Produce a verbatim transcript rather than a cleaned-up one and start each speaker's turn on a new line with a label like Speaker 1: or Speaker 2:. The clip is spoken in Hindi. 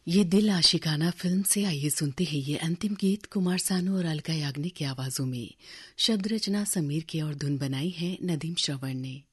Speaker 1: ये दिल आशिकाना फिल्म से आइए सुनते हैं ये अंतिम गीत कुमार सानू और अलका याग्निक की आवाजों में। शब्द रचना समीर की और धुन बनाई है नदीम श्रवण ने।